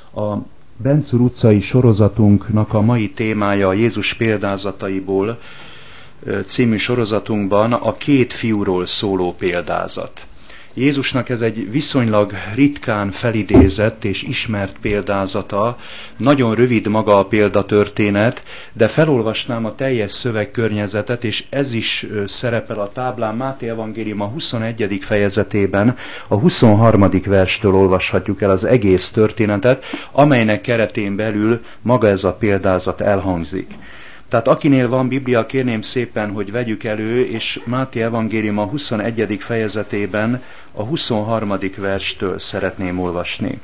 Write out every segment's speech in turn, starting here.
A Bencúr utcai sorozatunknak a mai témája a Jézus példázataiból című sorozatunkban a két fiúról szóló példázat. Jézusnak ez egy viszonylag ritkán felidézett és ismert példázata, nagyon rövid maga a példatörténet, de felolvasnám a teljes szövegkörnyezetet, és ez is szerepel a táblán. Máté evangélium a 21. fejezetében, a 23. verstől olvashatjuk el az egész történetet, amelynek keretén belül maga ez a példázat elhangzik. Tehát akinél van Biblia, kérném szépen, hogy vegyük elő, és Máté evangélium a 21. fejezetében a 23. verstől szeretném olvasni.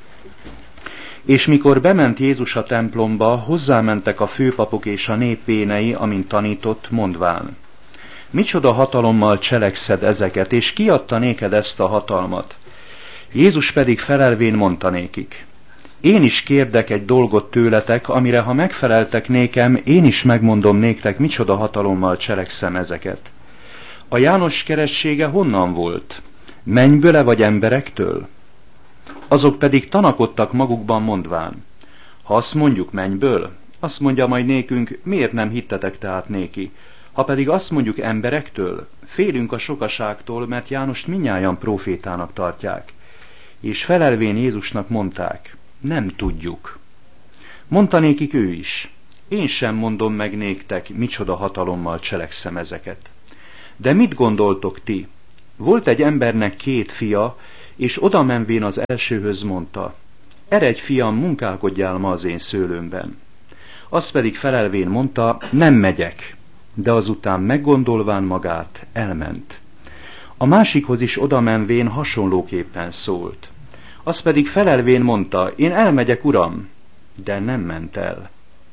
És mikor bement Jézus a templomba, hozzámentek a főpapok és a nép vénei, amint tanított, mondván: micsoda hatalommal cselekszed ezeket, és ki adta néked ezt a hatalmat? Jézus pedig felelvén mondta nékik: én is kérdek egy dolgot tőletek, amire ha megfeleltek nékem, én is megmondom néktek, micsoda hatalommal cselekszem ezeket. A János keresztsége honnan volt? Mennyből-e vagy emberektől? Azok pedig tanakodtak magukban mondván: ha azt mondjuk mennyből, azt mondja majd nékünk, miért nem hittetek tehát néki? Ha pedig azt mondjuk emberektől, félünk a sokaságtól, mert Jánost mindnyájan prófétának tartják. És felelvén Jézusnak mondták: nem tudjuk. Mondta nékik ő is: én sem mondom meg néktek, micsoda hatalommal cselekszem ezeket. De mit gondoltok ti? Volt egy embernek 2 fia, és oda menvén az elsőhöz mondta: eredj, fiam, munkálkodjál ma az én szőlőmben. Az pedig felelvén mondta: nem megyek. De azután meggondolván magát, elment. A másikhoz is oda menvén hasonlóképpen szólt. Az pedig felelvén mondta: én elmegyek, uram, de nem ment el.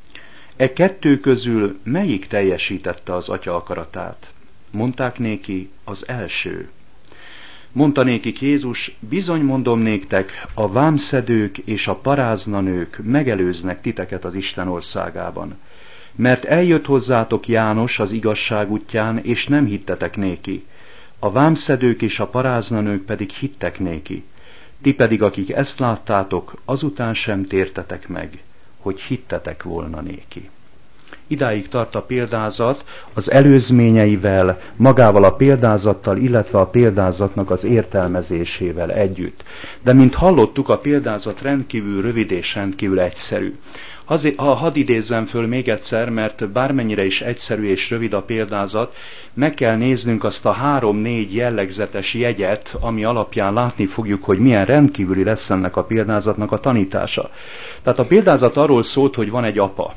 E 2 közül melyik teljesítette az atya akaratát? Mondták néki: az első. Mondta nékik Jézus: bizony mondom néktek, a vámszedők és a paráznanők megelőznek titeket az Isten országában. Mert eljött hozzátok János az igazság útján, és nem hittetek néki. A vámszedők és a paráznanők pedig hittek néki. Ti pedig, akik ezt láttátok, azután sem tértetek meg, hogy hittetek volna néki. Idáig tart a példázat az előzményeivel, magával a példázattal, illetve a példázatnak az értelmezésével együtt. De mint hallottuk, a példázat rendkívül rövid és rendkívül egyszerű. Hadd idézzem föl még egyszer, mert bármennyire is egyszerű és rövid a példázat, meg kell néznünk azt a 3-4 jellegzetes jegyet, ami alapján látni fogjuk, hogy milyen rendkívüli lesz ennek a példázatnak a tanítása. Tehát a példázat arról szólt, hogy van egy apa.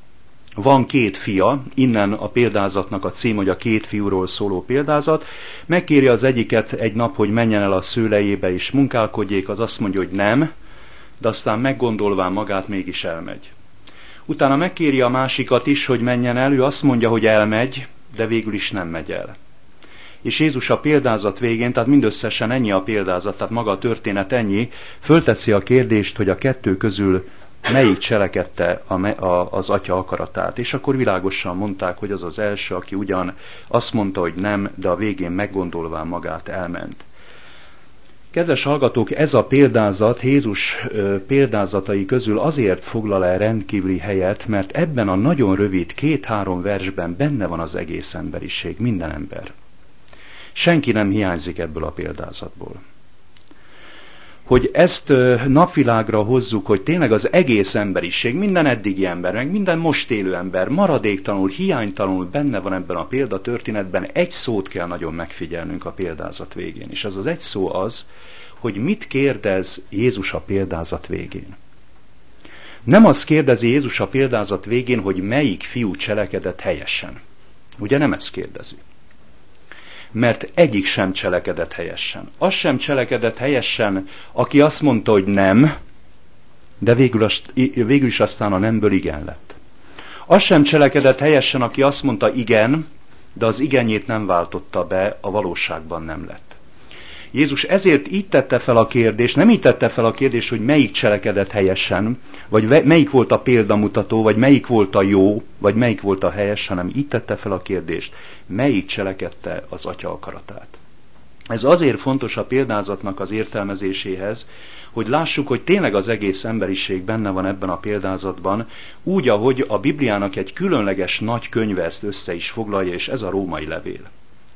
Van 2 fia, innen a példázatnak a cím, hogy a 2 fiúról szóló példázat. Megkéri az egyiket egy nap, hogy menjen el a szőlejébe és munkálkodjék, az azt mondja, hogy nem, de aztán meggondolván magát mégis elmegy. Utána megkéri a másikat is, hogy menjen el, ő azt mondja, hogy elmegy, de végül is nem megy el. És Jézus a példázat végén, tehát mindösszesen ennyi a példázat, tehát maga a történet ennyi, fölteszi a kérdést, hogy a 2 közül melyik cselekedte az atya akaratát. És akkor világosan mondták, hogy az az első, aki ugyan azt mondta, hogy nem, de a végén meggondolván magát elment. Kedves hallgatók, ez a példázat Jézus példázatai közül azért foglal el rendkívüli helyet, mert ebben a nagyon rövid 2-3 versben benne van az egész emberiség, minden ember. Senki nem hiányzik ebből a példázatból. Hogy ezt napvilágra hozzuk, hogy tényleg az egész emberiség, minden eddigi ember, meg minden most élő ember maradéktalanul, hiánytalanul benne van ebben a példatörténetben, egy szót kell nagyon megfigyelnünk a példázat végén. És az az egy szó az, hogy mit kérdez Jézus a példázat végén. Nem azt kérdezi Jézus a példázat végén, hogy melyik fiú cselekedett helyesen. Ugye nem ezt kérdezi. Mert egyik sem cselekedett helyesen. Az sem cselekedett helyesen, aki azt mondta, hogy nem, de végül is aztán a nemből igen lett. Az sem cselekedett helyesen, aki azt mondta igen, de az igenjét nem váltotta be, a valóságban nem lett. Jézus ezért így tette fel a kérdést, nem így tette fel a kérdést, hogy melyik cselekedett helyesen, vagy melyik volt a példamutató, vagy melyik volt a jó, vagy melyik volt a helyes, hanem így tette fel a kérdést, melyik cselekedte az atya akaratát. Ez azért fontos a példázatnak az értelmezéséhez, hogy lássuk, hogy tényleg az egész emberiség benne van ebben a példázatban, úgy, ahogy a Bibliának egy különleges nagy könyve ezt össze is foglalja, és ez a római levél.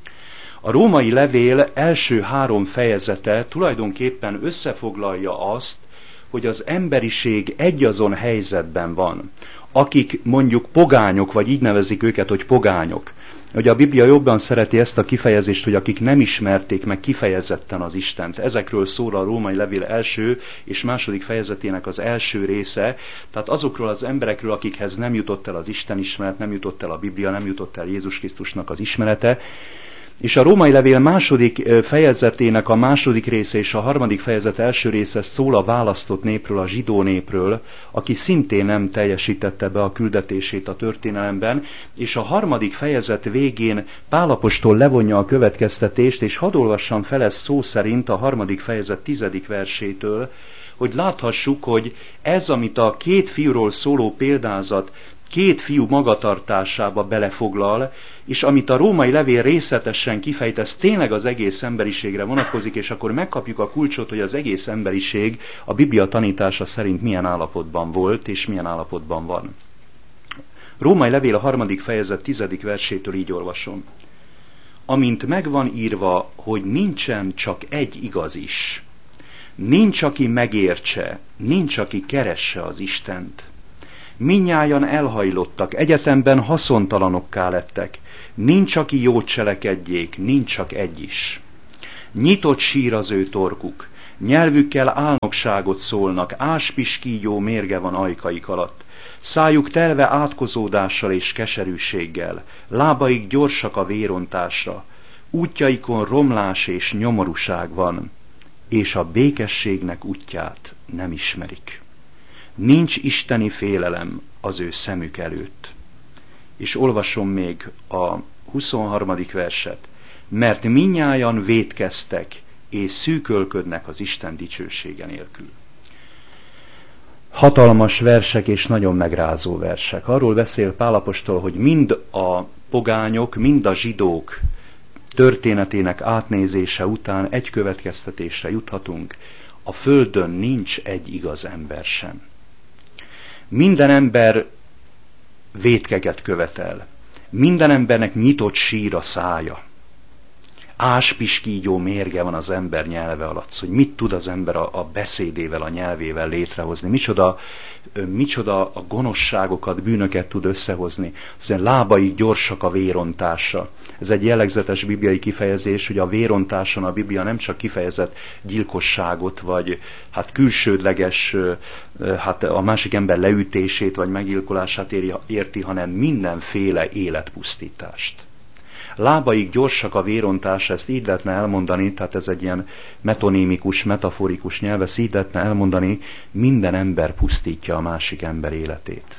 A római levél első 3 fejezete tulajdonképpen összefoglalja azt, hogy az emberiség egyazon helyzetben van. Akik mondjuk pogányok, vagy így nevezik őket, hogy pogányok. Ugye a Biblia jobban szereti ezt a kifejezést, hogy akik nem ismerték meg kifejezetten az Istent. Ezekről szól a római levél első és második fejezetének az első része. Tehát azokról az emberekről, akikhez nem jutott el az Isten ismeret, nem jutott el a Biblia, nem jutott el Jézus Krisztusnak az ismerete. És a római levél második fejezetének a második része és a harmadik fejezet első része szól a választott népről, a zsidó népről, aki szintén nem teljesítette be a küldetését a történelemben, és a harmadik fejezet végén Pál apostol levonja a következtetést, és hadd olvassam fel ezt szó szerint a harmadik fejezet 10. versétől, hogy láthassuk, hogy ez, amit a 2 fiúról szóló példázat 2 fiú magatartásába belefoglal, és amit a római levél részletesen kifejt, ez tényleg az egész emberiségre vonatkozik, és akkor megkapjuk a kulcsot, hogy az egész emberiség a Biblia tanítása szerint milyen állapotban volt, és milyen állapotban van. Római levél a 3. fejezet 10. versétől így olvasom. Amint megvan írva, hogy nincsen csak egy igaz is, nincs, aki megértse, nincs, aki keresse az Istent. Mindnyájan elhajlottak, egyetemben haszontalanokká lettek, nincs, aki jót cselekedjék, nincs csak egy is. Nyitott sír az ő torkuk, nyelvükkel álnokságot szólnak, áspiskígyó mérge van ajkaik alatt. Szájuk telve átkozódással és keserűséggel, lábaik gyorsak a vérontásra, útjaikon romlás és nyomorúság van, és a békességnek útját nem ismerik. Nincs isteni félelem az ő szemük előtt. És olvasom még a 23. verset. Mert mindnyájan vétkeztek, és szűkölködnek az Isten dicsősége nélkül. Hatalmas versek és nagyon megrázó versek. Arról beszél Pál apostol, hogy mind a pogányok, mind a zsidók történetének átnézése után egy következtetésre juthatunk. A földön nincs egy igaz ember sem. Minden ember vétkeket követel. Minden embernek nyitott sír a szája. Áspiskígyó mérge van az ember nyelve alatt, hogy mit tud az ember a beszédével, a nyelvével létrehozni. Micsoda a gonoszságokat, bűnöket tud összehozni. Aztán lábai gyorsak a vérontásra. Ez egy jellegzetes bibliai kifejezés, hogy a vérontáson a Biblia nem csak kifejezett gyilkosságot, vagy külsődleges, a másik ember leütését, vagy meggyilkolását érti, hanem mindenféle életpusztítást. Lábaik gyorsak a vérontás, ezt így lehetne elmondani, tehát ez egy ilyen metonímikus, metaforikus nyelv, ezt így lehetne elmondani, minden ember pusztítja a másik ember életét.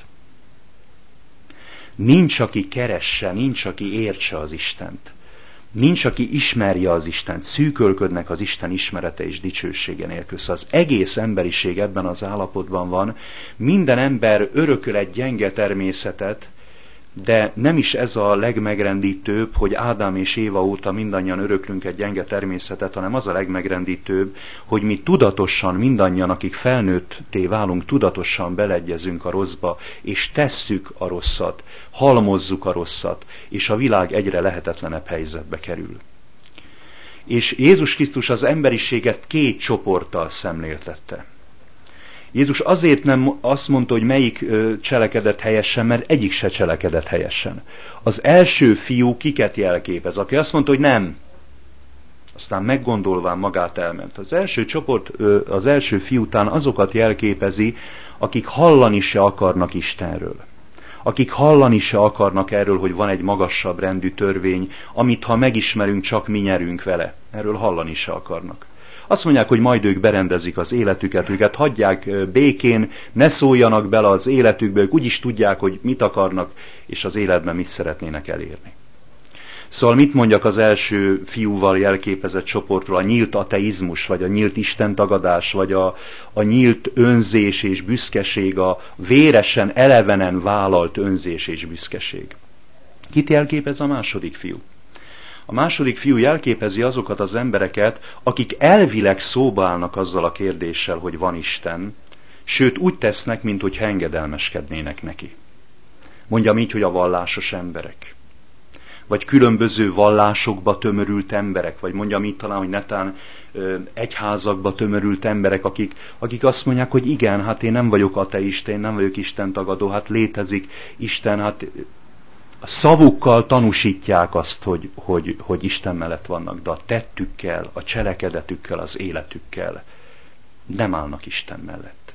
Nincs, aki keresse, nincs, aki értse az Istent. Nincs, aki ismerje az Istent, szűkölködnek az Isten ismerete és dicsősége nélkül. Szóval az egész emberiség ebben az állapotban van, minden ember örököl egy gyenge természetet, de nem is ez a legmegrendítőbb, hogy Ádám és Éva óta mindannyian öröklünk egy gyenge természetet, hanem az a legmegrendítőbb, hogy mi tudatosan, mindannyian, akik felnőtté válunk, tudatosan beleegyezünk a rosszba, és tesszük a rosszat, halmozzuk a rosszat, és a világ egyre lehetetlenebb helyzetbe kerül. És Jézus Krisztus az emberiséget 2 csoporttal szemléltette. Jézus azért nem azt mondta, hogy melyik cselekedett helyesen, mert egyik se cselekedett helyesen. Az első fiú kiket jelképez? Aki azt mondta, hogy nem, aztán meggondolván magát elment. Az első csoport, az első fiú után azokat jelképezi, akik hallani se akarnak Istenről. Akik hallani se akarnak erről, hogy van egy magasabb rendű törvény, amit ha megismerünk, csak mi nyerünk vele. Erről hallani se akarnak. Azt mondják, hogy majd ők berendezik az életüket, őket hagyják békén, ne szóljanak bele az életükbe, ők úgyis tudják, hogy mit akarnak, és az életben mit szeretnének elérni. Szóval mit mondjak az első fiúval jelképezett csoportról? A nyílt ateizmus, vagy a nyílt istentagadás, vagy a nyílt önzés és büszkeség, a véresen, elevenen vállalt önzés és büszkeség. Kit jelképez a második fiú? A második fiú jelképezi azokat az embereket, akik elvileg szóba állnak azzal a kérdéssel, hogy van Isten, sőt úgy tesznek, minthogyha engedelmeskednének neki. Mondjam így, hogy a vallásos emberek. Vagy különböző vallásokba tömörült emberek, vagy mondjam így talán, hogy netán egyházakba tömörült emberek, akik azt mondják, hogy igen, hát én nem vagyok ateista, én nem vagyok istentagadó, hát létezik Isten, hát a szavukkal tanúsítják azt, hogy Isten mellett vannak, de a tettükkel, a cselekedetükkel, az életükkel nem állnak Isten mellett.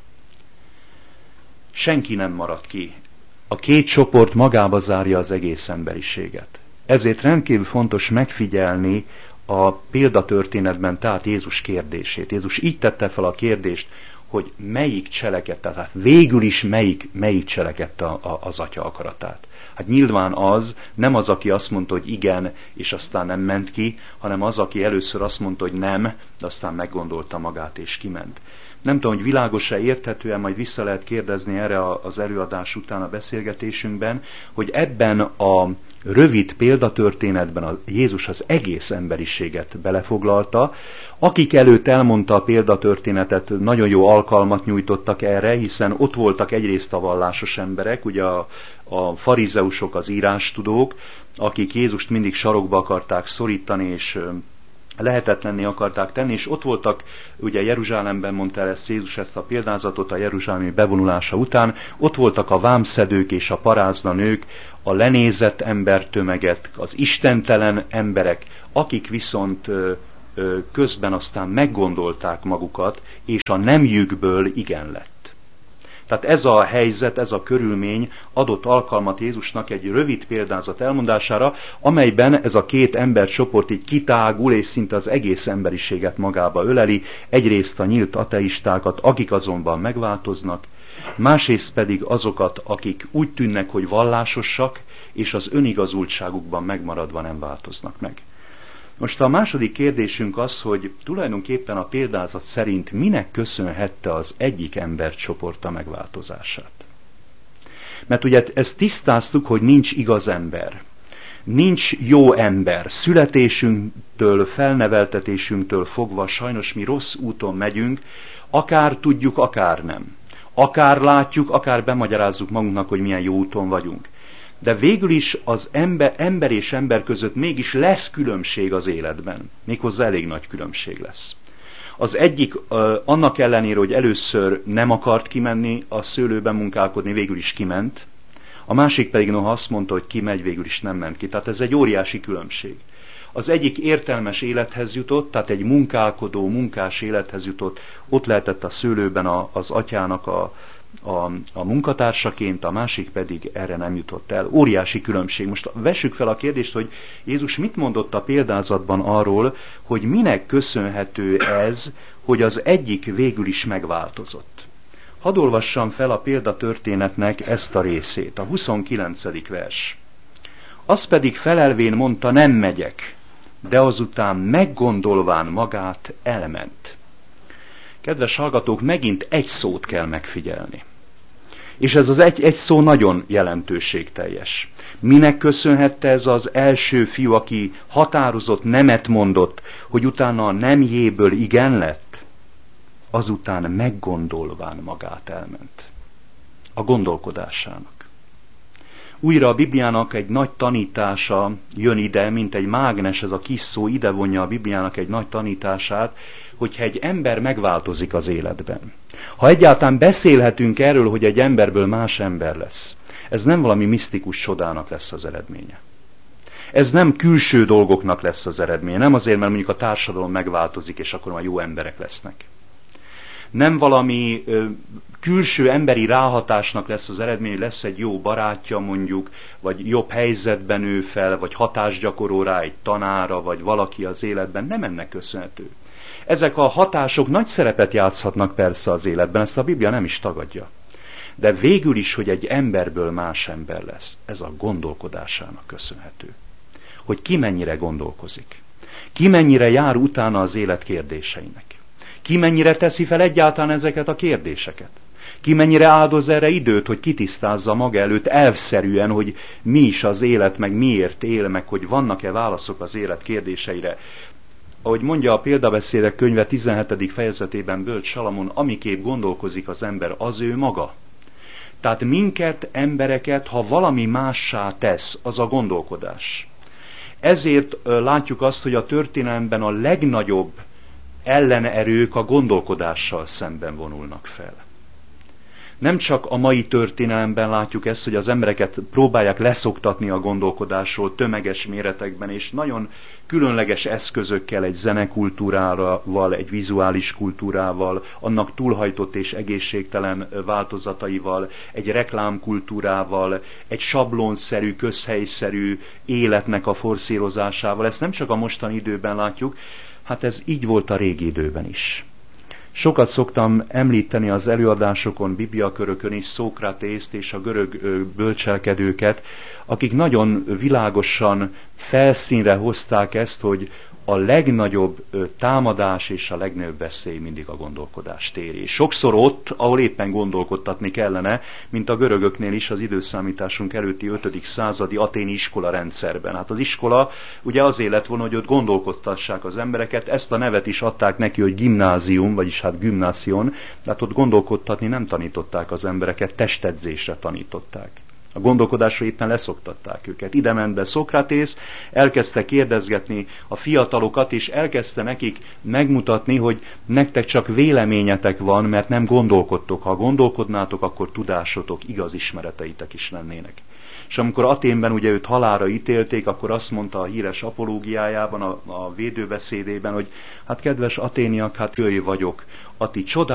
Senki nem marad ki. A két csoport magába zárja az egész emberiséget. Ezért rendkívül fontos megfigyelni a példatörténetben, tehát Jézus kérdését. Jézus így tette fel a kérdést, hogy melyik cselekedte, tehát végül is melyik cselekedte az Atya akaratát. Hát nyilván nem az, aki azt mondta, hogy igen, és aztán nem ment ki, hanem az, aki először azt mondta, hogy nem, de aztán meggondolta magát és kiment. Nem tudom, hogy világos-e, érthetően, majd vissza lehet kérdezni erre az előadás után a beszélgetésünkben, hogy ebben a rövid példatörténetben Jézus az egész emberiséget belefoglalta. Akik előtt elmondta a példatörténetet, nagyon jó alkalmat nyújtottak erre, hiszen ott voltak egyrészt a vallásos emberek, ugye a farizeusok, az írástudók, akik Jézust mindig sarokba akarták szorítani, és lehetetlenné akarták tenni, és ott voltak, ugye Jeruzsálemben mondta el Jézus ezt a példázatot a jeruzsálemi bevonulása után, ott voltak a vámszedők és a paráznanők, a lenézett embertömeget, az istentelen emberek, akik viszont közben aztán meggondolták magukat, és a nemjükből igen lett. Tehát ez a helyzet, ez a körülmény adott alkalmat Jézusnak egy rövid példázat elmondására, amelyben ez a két embercsoport így kitágul, és szinte az egész emberiséget magába öleli, egyrészt a nyílt ateistákat, akik azonban megváltoznak, másrészt pedig azokat, akik úgy tűnnek, hogy vallásosak, és az önigazultságukban megmaradva nem változnak meg. Most a második kérdésünk az, hogy tulajdonképpen a példázat szerint minek köszönhette az egyik embercsoport a megváltozását. Mert ugye ezt tisztáztuk, hogy nincs igaz ember. Nincs jó ember. Születésünktől, felneveltetésünktől fogva sajnos mi rossz úton megyünk, akár tudjuk, akár nem. Akár látjuk, akár bemagyarázzuk magunknak, hogy milyen jó úton vagyunk. De végül is az ember és ember között mégis lesz különbség az életben. Méghozzá elég nagy különbség lesz. Az egyik annak ellenére, hogy először nem akart kimenni a szőlőben munkálkodni, végül is kiment. A másik pedig noha azt mondta, hogy kimegy, végül is nem ment ki. Tehát ez egy óriási különbség. Az egyik értelmes élethez jutott, tehát egy munkálkodó, munkás élethez jutott, ott lehetett a szőlőben az atyának a munkatársaként, a másik pedig erre nem jutott el. Óriási különbség. Most vessük fel a kérdést, hogy Jézus mit mondott a példázatban arról, hogy minek köszönhető ez, hogy az egyik végül is megváltozott. Hadd olvassam fel a példatörténetnek ezt a részét, a 29. vers. Az pedig felelvén mondta, nem megyek, de azután meggondolván magát elment. Kedves hallgatók, megint egy szót kell megfigyelni. És ez az egy szó nagyon jelentőségteljes. Minek köszönhette ez az első fiú, aki határozott nemet mondott, hogy utána a nemjéből igen lett? Azután meggondolván magát elment. A gondolkodásának. Újra a Bibliának egy nagy tanítása jön ide, mint egy mágnes, ez a kis szó ide vonja a Bibliának egy nagy tanítását, hogyha egy ember megváltozik az életben. Ha egyáltalán beszélhetünk erről, hogy egy emberből más ember lesz, ez nem valami misztikus csodának lesz az eredménye. Ez nem külső dolgoknak lesz az eredménye, nem azért, mert mondjuk a társadalom megváltozik, és akkor már jó emberek lesznek. Nem valami külső emberi ráhatásnak lesz az eredmény, lesz egy jó barátja mondjuk, vagy jobb helyzetben nő fel, vagy hatást gyakorol rá egy tanára, vagy valaki az életben, nem ennek köszönhető. Ezek a hatások nagy szerepet játszhatnak persze az életben, ezt a Biblia nem is tagadja. De végül is, hogy egy emberből más ember lesz, ez a gondolkodásának köszönhető. Hogy ki mennyire gondolkozik. Ki mennyire jár utána az élet kérdéseinek. Ki mennyire teszi fel egyáltalán ezeket a kérdéseket. Ki mennyire áldoz erre időt, hogy kitisztázza maga előtt elvszerűen, hogy mi is az élet, meg miért él, meg hogy vannak-e válaszok az élet kérdéseire. Ahogy mondja a Példabeszédek könyve 17. fejezetében Bölcs Salamon, amiképp gondolkozik az ember, az ő maga. Tehát minket, embereket, ha valami mássá tesz, az a gondolkodás. Ezért látjuk azt, hogy a történelemben a legnagyobb ellenerők a gondolkodással szemben vonulnak fel. Nem csak a mai történelemben látjuk ezt, hogy az embereket próbálják leszoktatni a gondolkodásról tömeges méretekben, és nagyon különleges eszközökkel, egy zenekultúrával, egy vizuális kultúrával, annak túlhajtott és egészségtelen változataival, egy reklámkultúrával, egy sablonszerű, közhelyszerű életnek a forszírozásával. Ezt nem csak a mostani időben látjuk, hát ez így volt a régi időben is. Sokat szoktam említeni az előadásokon, bibliakörökön is Szókratészt és a görög bölcselkedőket, akik nagyon világosan felszínre hozták ezt, hogy a legnagyobb támadás és a legnagyobb veszély mindig a gondolkodás téré. Sokszor ott, ahol éppen gondolkodtatni kellene, mint a görögöknél is az időszámításunk előtti 5. századi aténi iskola rendszerben. Hát az iskola ugye azért lett volna, hogy ott gondolkodtassák az embereket, ezt a nevet is adták neki, hogy gimnázium, vagyis hát gymnásion, tehát ott gondolkodtatni nem tanították az embereket, testedzésre tanították. A gondolkodásra éppen leszoktatták őket. Ide ment be Szokratész, elkezdte kérdezgetni a fiatalokat, és elkezdte nekik megmutatni, hogy nektek csak véleményetek van, mert nem gondolkodtok. Ha gondolkodnátok, akkor tudásotok, igaz ismereteitek is lennének. És amikor Athénben ugye őt halálra ítélték, akkor azt mondta a híres apológiájában, a védőbeszédében, hogy hát kedves aténiak, hát jöjj vagyok, a ti